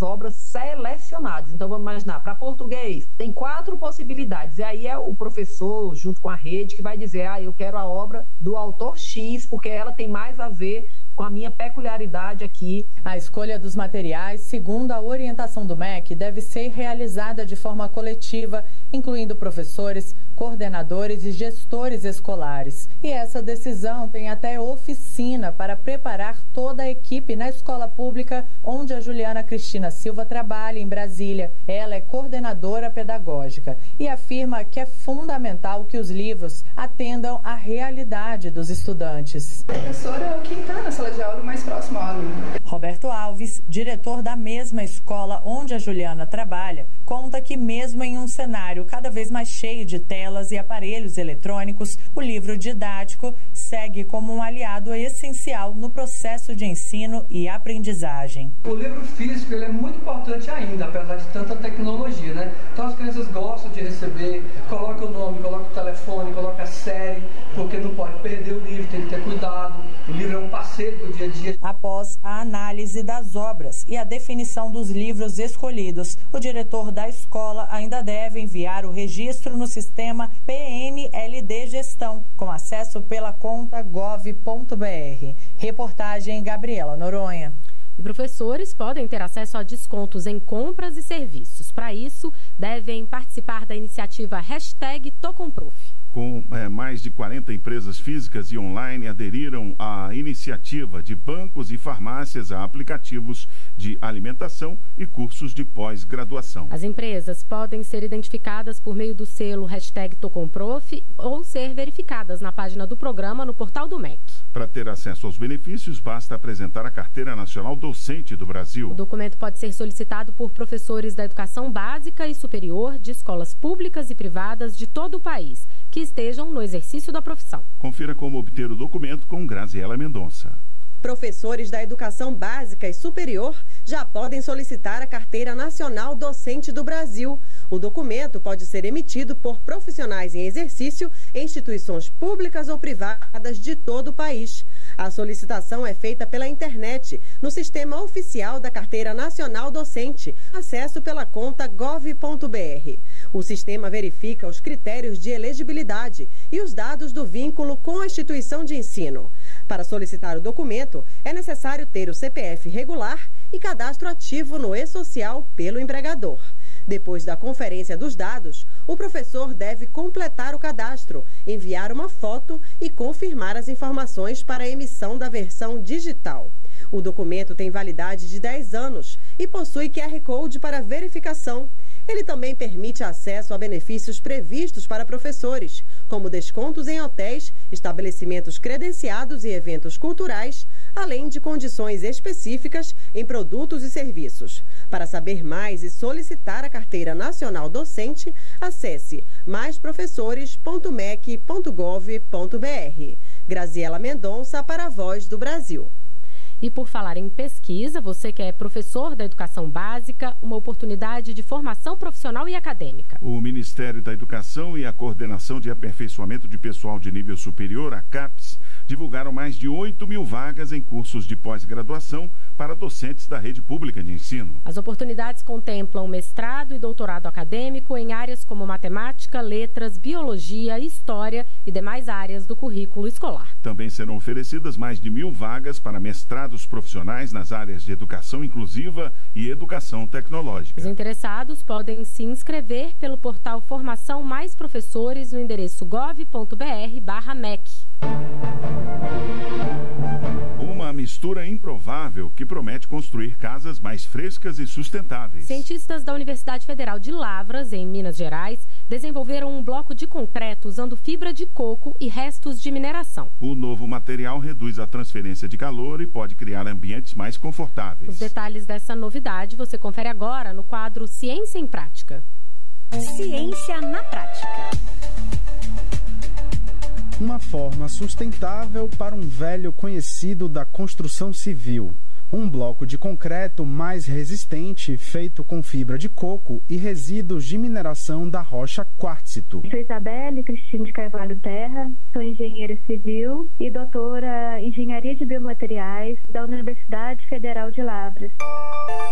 as obras selecionadas. Então, vamos imaginar, para português, tem 4 possibilidades. E aí é o professor, junto com a rede, que vai dizer, eu quero a obra do autor X, porque ela tem mais a ver com a minha peculiaridade aqui. A escolha dos materiais, segundo a orientação do MEC, deve ser realizada de forma coletiva, incluindo professores, coordenadores e gestores escolares. E essa decisão tem até oficina para preparar toda a equipe na escola pública onde a Juliana Cristina Silva trabalha em Brasília. Ela é coordenadora pedagógica e afirma que é fundamental que os livros atendam à realidade dos estudantes. O professor é quem está na sala de aula mais próximo ao aluno. Roberto Alves, diretor da mesma escola onde a Juliana trabalha, conta que mesmo em um cenário cada vez mais cheio de telas e aparelhos eletrônicos, o livro didático segue como um aliado essencial no processo de ensino e aprendizagem. O livro físico ele é muito importante ainda, apesar de tanta tecnologia, né? Então as crianças gostam de receber, coloca o nome, coloca o telefone, coloca a série, porque não pode perder o livro, tem que ter cuidado. O livro é um parceiro do dia a dia. Após a análise das obras e a definição dos livros escolhidos, o diretor da escola ainda deve enviar o registro no sistema PNLD Gestão, com acesso pela conta gov.br. Reportagem Gabriela Noronha. E professores podem ter acesso a descontos em compras e serviços. Para isso, devem participar da iniciativa #Tocomprof. Com mais de 40 empresas físicas e online aderiram à iniciativa de bancos e farmácias a aplicativos de alimentação e cursos de pós-graduação. As empresas podem ser identificadas por meio do selo #Tocomprof ou ser verificadas na página do programa no portal do MEC. Para ter acesso aos benefícios, basta apresentar a Carteira Nacional Docente do Brasil. O documento pode ser solicitado por professores da educação básica e superior de escolas públicas e privadas de todo o país, que estejam no exercício da profissão. Confira como obter o documento com Graziela Mendonça. Professores da educação básica e superior já podem solicitar a Carteira Nacional Docente do Brasil. O documento pode ser emitido por profissionais em exercício em instituições públicas ou privadas de todo o país. A solicitação é feita pela internet, no sistema oficial da Carteira Nacional Docente, acesso pela conta gov.br. O sistema verifica os critérios de elegibilidade e os dados do vínculo com a instituição de ensino. Para solicitar o documento, é necessário ter o CPF regular e cadastro ativo no e-social pelo empregador. Depois da conferência dos dados, o professor deve completar o cadastro, enviar uma foto e confirmar as informações para a emissão da versão digital. O documento tem validade de 10 anos e possui QR Code para verificação. Ele também permite acesso a benefícios previstos para professores, como descontos em hotéis, estabelecimentos credenciados e eventos culturais, além de condições específicas em produtos e serviços. Para saber mais e solicitar a Carteira Nacional Docente, acesse maisprofessores.mec.gov.br. Graziela Mendonça para a Voz do Brasil. E por falar em pesquisa, você que é professor da educação básica, uma oportunidade de formação profissional e acadêmica. O Ministério da Educação e a Coordenação de Aperfeiçoamento de Pessoal de Nível Superior, a CAPES, divulgaram mais de 8.000 vagas em cursos de pós-graduação para docentes da rede pública de ensino. As oportunidades contemplam mestrado e doutorado acadêmico em áreas como matemática, letras, biologia, história e demais áreas do currículo escolar. Também serão oferecidas mais de 1.000 vagas para mestrados profissionais nas áreas de educação inclusiva e educação tecnológica. Os interessados podem se inscrever pelo portal Formação Mais Professores no endereço gov.br/MEC. Uma mistura improvável que promete construir casas mais frescas e sustentáveis. Cientistas da Universidade Federal de Lavras, em Minas Gerais, desenvolveram um bloco de concreto usando fibra de coco e restos de mineração. O novo material reduz a transferência de calor e pode criar ambientes mais confortáveis. Os detalhes dessa novidade você confere agora no quadro Ciência em Prática. Ciência na Prática. Uma forma sustentável para um velho conhecido da construção civil. Um bloco de concreto mais resistente, feito com fibra de coco e resíduos de mineração da rocha quartzito. Sou Isabelle Cristina de Carvalho Terra, sou engenheira civil e doutora em engenharia de biomateriais da Universidade Federal de Lavras.